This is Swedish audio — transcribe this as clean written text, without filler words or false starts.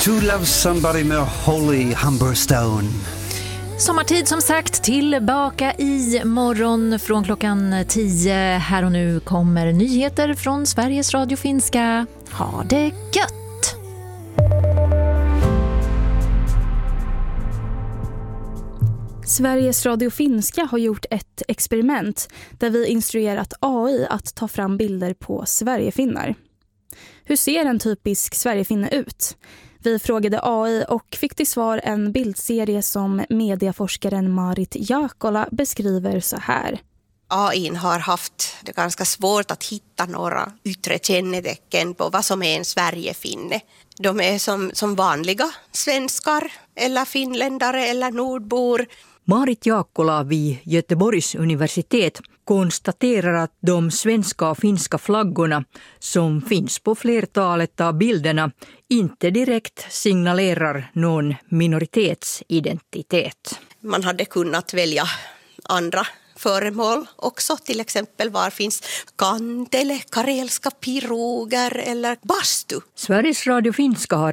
To Love Somebody med Holly Humberstone. Sommartid som sagt, tillbaka i morgon från klockan 10. Här och nu kommer nyheter från Sveriges Radio Finska. Ha det gött! Sveriges Radio Finska har gjort ett experiment där vi instruerat AI att ta fram bilder på Sverigefinnar. Hur ser en typisk Sverigefinne ut? Vi frågade AI och fick till svar en bildserie som medieforskaren Marit Jaakkola beskriver så här. AI har haft det ganska svårt att hitta några yttre kännetecken på vad som är en Sverigefinne. De är som vanliga svenskar eller finländare eller nordbor. Marit Jaakkola vid Göteborgs universitet konstaterar att de svenska och finska flaggorna som finns på flertalet av bilderna inte direkt signalerar någon minoritetsidentitet. Man hade kunnat välja andra föremål också, till exempel var finns kantele, karelska piroger eller bastu. Sveriges Radio Finska har